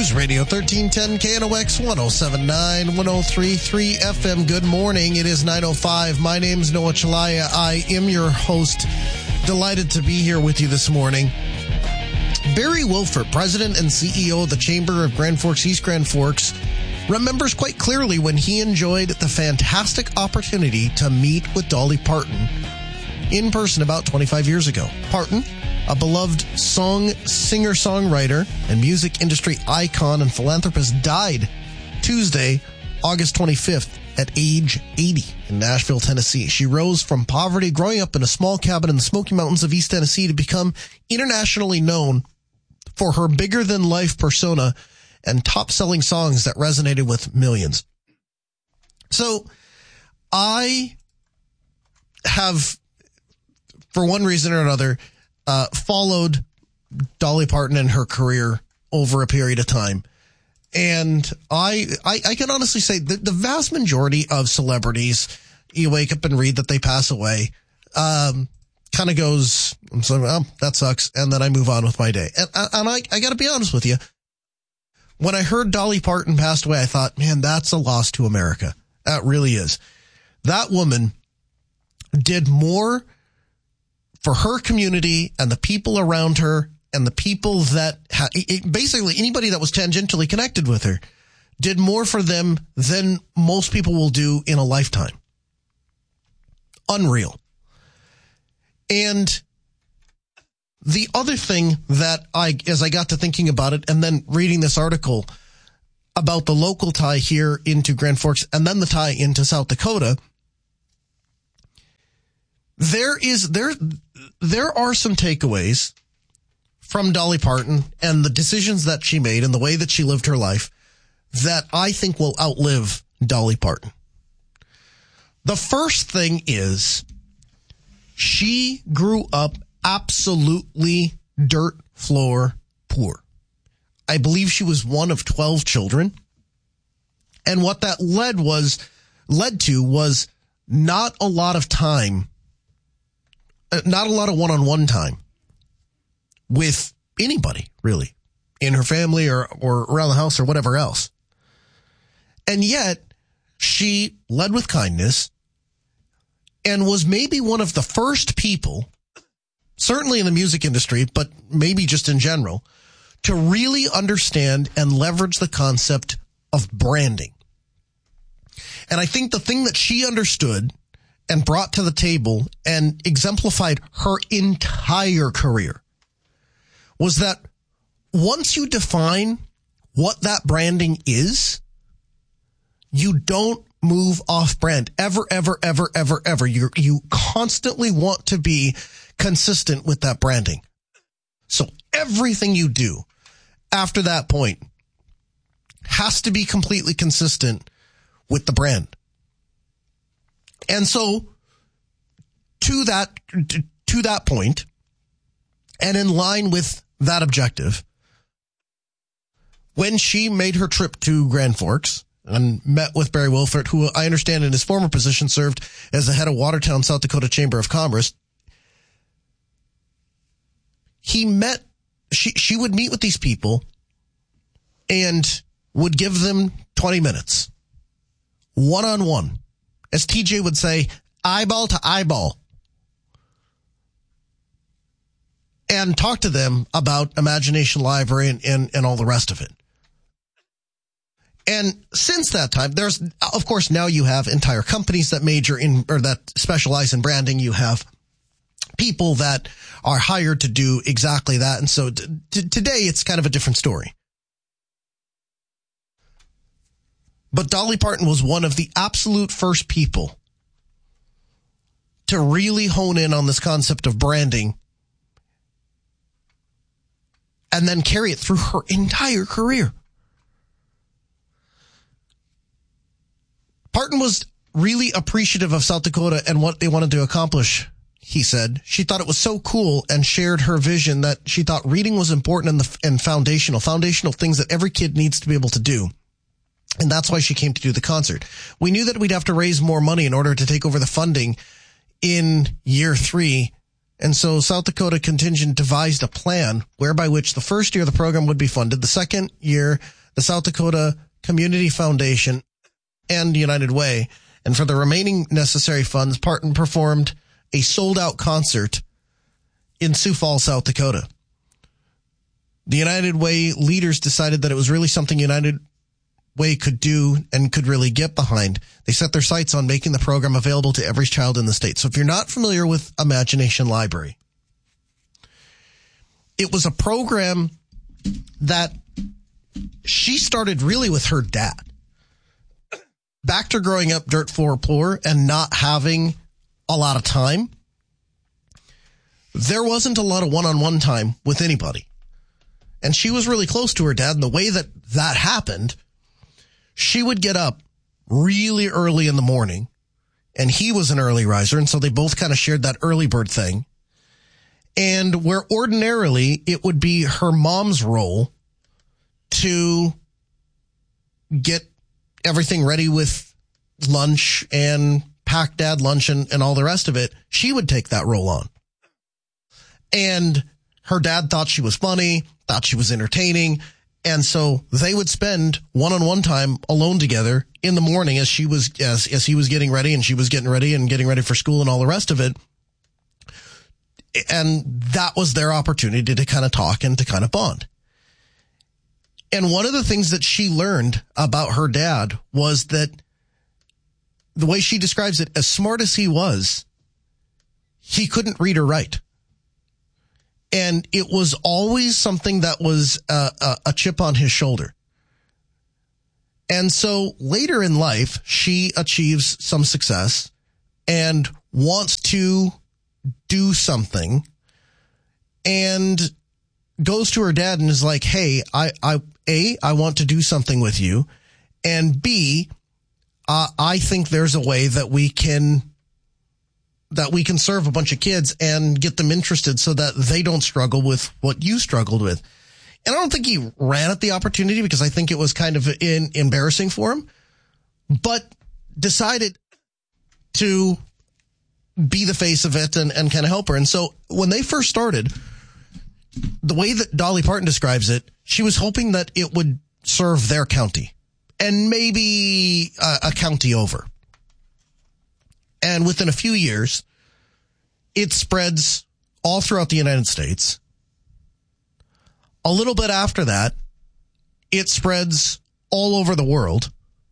News Radio 1310 KNOX 1079 1033 FM. Good morning. It is 9:05. My name's Noah Chalaya. I am your host. Delighted to be here with you this morning. Barry Wilford, President and CEO of the Chamber of Grand Forks, East Grand Forks, remembers quite clearly when he enjoyed the fantastic opportunity to meet with Dolly Parton in person about 25 years ago. Parton, a beloved singer-songwriter and music industry icon and philanthropist, died Tuesday, August 25th at age 80 in Nashville, Tennessee. She rose from poverty, growing up in a small cabin in the Smoky Mountains of East Tennessee, to become internationally known for her bigger-than-life persona and top-selling songs that resonated with millions. So I have, for one reason or another, followed Dolly Parton and her career over a period of time. And I can honestly say that the vast majority of celebrities, you wake up and read that they pass away, kind of goes, oh, that sucks, and then I move on with my day. And I got to be honest with you. When I heard Dolly Parton passed away, I thought, man, that's a loss to America. That really is. That woman did more for her community and the people around her and the people that basically anybody that was tangentially connected with her did more for them than most people will do in a lifetime. Unreal. And the other thing that as I got to thinking about it and then reading this article about the local tie here into Grand Forks and then the tie into South Dakota, there are some takeaways from Dolly Parton and the decisions that she made and the way that she lived her life that I think will outlive Dolly Parton. The first thing is she grew up absolutely dirt floor poor. I believe she was one of 12 children. And what that led to was not a lot of time, not a lot of one-on-one time with anybody, really, in her family or around the house or whatever else. And yet, she led with kindness and was maybe one of the first people, certainly in the music industry, but maybe just in general, to really understand and leverage the concept of branding. And I think the thing that she understood and brought to the table and exemplified her entire career was that once you define what that branding is, you don't move off brand ever, ever, ever, ever, ever. You constantly want to be consistent with that branding. So everything you do after that point has to be completely consistent with the brand. And so to that point, and in line with that objective, when she made her trip to Grand Forks and met with Barry Wilford, who I understand in his former position served as the head of Watertown, South Dakota Chamber of Commerce, she would meet with these people and would give them 20 minutes, one-on-one. As TJ would say, eyeball to eyeball. And talk to them about Imagination Library and all the rest of it. And since that time, there's, of course, now you have entire companies that major in, or that specialize in branding. You have people that are hired to do exactly that. And so today it's kind of a different story. But Dolly Parton was one of the absolute first people to really hone in on this concept of branding and then carry it through her entire career. Parton was really appreciative of South Dakota and what they wanted to accomplish, he said. She thought it was so cool and shared her vision that she thought reading was important and foundational things that every kid needs to be able to do. And that's why she came to do the concert. We knew that we'd have to raise more money in order to take over the funding in year 3. And so South Dakota Contingent devised a plan whereby which the first year the program would be funded. The second year, the South Dakota Community Foundation, and United Way. And for the remaining necessary funds, Parton performed a sold-out concert in Sioux Falls, South Dakota. The United Way leaders decided that it was really something United Way could do and could really get behind. They set their sights on making the program available to every child in the state. So if you're not familiar with Imagination Library, it was a program that she started really with her dad. Back to growing up dirt floor poor and not having a lot of time, there wasn't a lot of one-on-one time with anybody. And she was really close to her dad. And the way that that happened, she would get up really early in the morning, and he was an early riser. And so they both kind of shared that early bird thing. And where ordinarily it would be her mom's role to get everything ready with lunch and pack dad lunch and all the rest of it, she would take that role on. And her dad thought she was funny, thought she was entertaining. And so they would spend one-on-one time alone together in the morning as he was getting ready and she was getting ready for school and all the rest of it. And that was their opportunity to kind of talk and to kind of bond. And one of the things that she learned about her dad was that the way she describes it, as smart as he was, he couldn't read or write. And it was always something that was a chip on his shoulder. And so later in life, she achieves some success and wants to do something and goes to her dad and is like, hey, I want to do something with you. And B, I think there's a way that we can serve a bunch of kids and get them interested so that they don't struggle with what you struggled with. And I don't think he ran at the opportunity because I think it was kind of embarrassing for him, but decided to be the face of it and kind of help her. And so when they first started, the way that Dolly Parton describes it, she was hoping that it would serve their county and maybe a county over. And within a few years, it spreads all throughout the United States. A little bit after that, it spreads all over the world.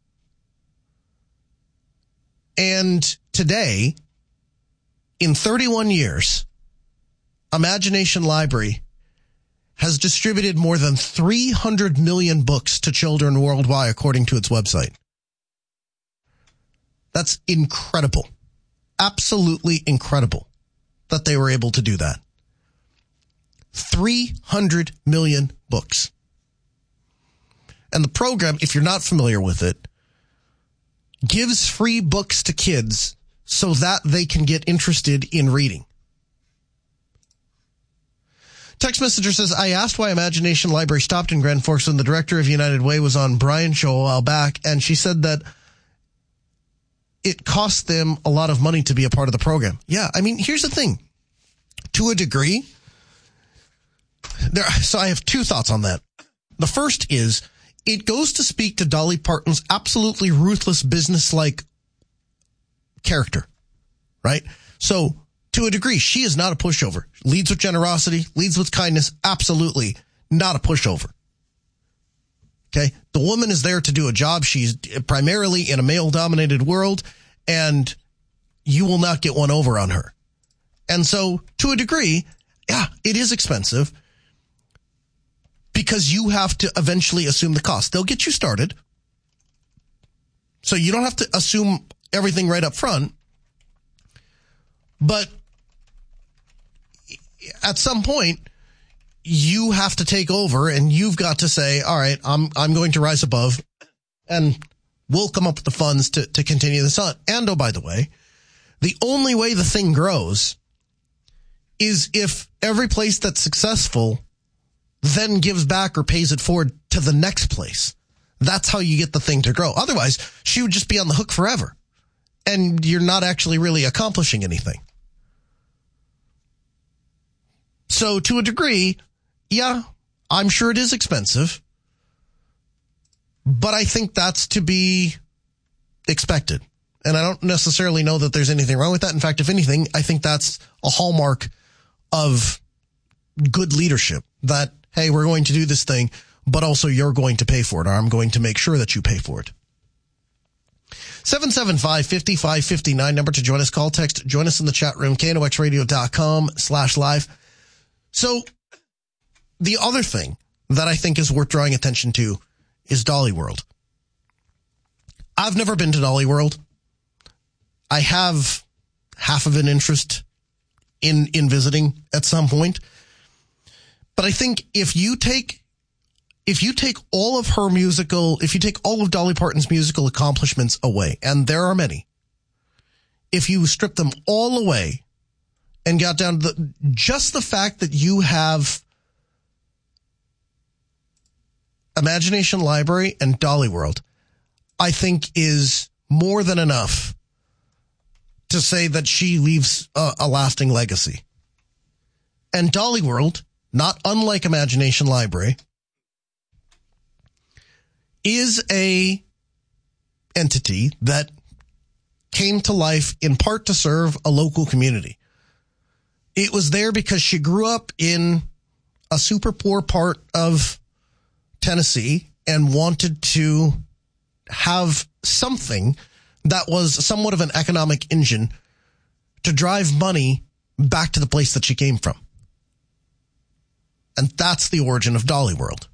And today, in 31 years, Imagination Library has distributed more than 300 million books to children worldwide, according to its website. That's incredible. Absolutely incredible that they were able to do that. 300 million books. And the program, if you're not familiar with it, gives free books to kids so that they can get interested in reading. Text messenger says, I asked why Imagination Library stopped in Grand Forks when the director of United Way was on Brian's show a while back, and she said that it cost them a lot of money to be a part of the program. Yeah, I mean, here's the thing. To a degree, so I have two thoughts on that. The first is, it goes to speak to Dolly Parton's absolutely ruthless business-like character, right? So, to a degree, she is not a pushover. Leads with generosity, leads with kindness, absolutely not a pushover. Okay? The woman is there to do a job. She's primarily in a male-dominated world, and you will not get one over on her. And so, to a degree, yeah, it is expensive because you have to eventually assume the cost. They'll get you started, so you don't have to assume everything right up front, but at some point, you have to take over and you've got to say, all right, I'm going to rise above and we'll come up with the funds to continue this on. And oh, by the way, the only way the thing grows is if every place that's successful then gives back or pays it forward to the next place. That's how you get the thing to grow. Otherwise, she would just be on the hook forever and you're not actually really accomplishing anything. So to a degree, yeah, I'm sure it is expensive, But I think that's to be expected. And I don't necessarily know that there's anything wrong with that. In fact, if anything, I think that's a hallmark of good leadership. That, hey, we're going to do this thing, but also you're going to pay for it, or I'm going to make sure that you pay for it. 775-5559, number to join us. Call, text, join us in the chat room, knoxradio.com/live. So the other thing that I think is worth drawing attention to is Dolly World. I've never been to Dolly World. I have half of an interest in visiting at some point. But I think if you take all of her musical, if you take all of Dolly Parton's musical accomplishments away, and there are many, if you strip them all away and got down to just the fact that you have Imagination Library and Dolly World, I think is more than enough to say that she leaves a lasting legacy. And Dolly World, not unlike Imagination Library, is a entity that came to life in part to serve a local community. It was there because she grew up in a super poor part of Tennessee and wanted to have something that was somewhat of an economic engine to drive money back to the place that she came from. And that's the origin of Dolly World.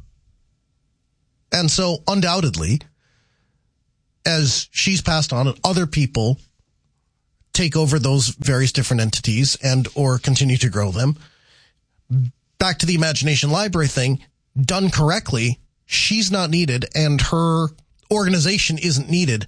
And so undoubtedly, as she's passed on and other people take over those various different entities and or continue to grow them, back to the Imagination Library thing, done correctly, she's not needed and her organization isn't needed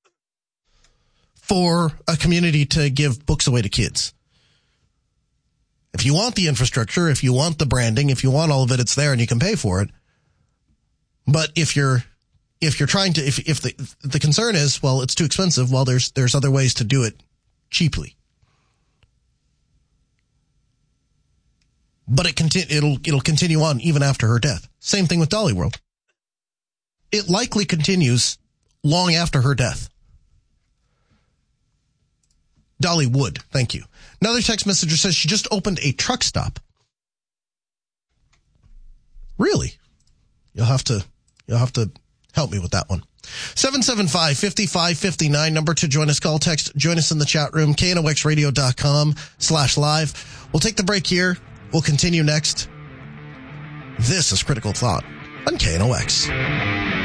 for a community to give books away to kids. If you want the infrastructure, if you want the branding, if you want all of it, it's there and you can pay for it. But if you're trying to, if the concern is, well, it's too expensive, well, there's other ways to do it cheaply. But it'll continue on even after her death. Same thing with Dolly World. It likely continues long after her death. Dolly Wood, thank you. Another text messenger says she just opened a truck stop. Really? You'll have to help me with that one. 775-5559, number to join us. Call, text, join us in the chat room, knoxradio.com/live. We'll take the break here. We'll continue next. This is Critical Thought on KNOX.